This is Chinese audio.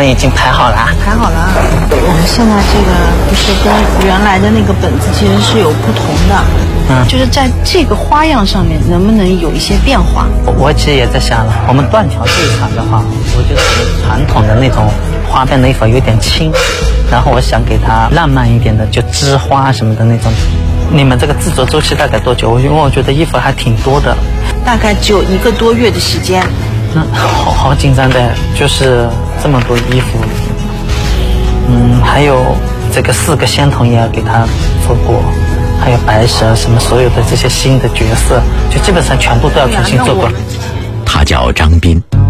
们已经排好了。 排好了。我们现在这个不是跟原来的那个本子其实是有不同的，就是在这个花样上面能不能有一些变化？ 我其实也在想了，我们缎条这一款的话，我觉得我们传统的那种花边的衣服有点轻，然后我想给它浪漫一点的，就织花什么的那种。你们这个制作周期大概多久？因为我觉得衣服还挺多的。 大概只有1个多月的时间。 那好紧张的，就是这么多衣服。还有这个4个仙童也要给他做过，还有白蛇什么所有的这些新的角色，就基本上全部都要重新做过。 他叫张斌。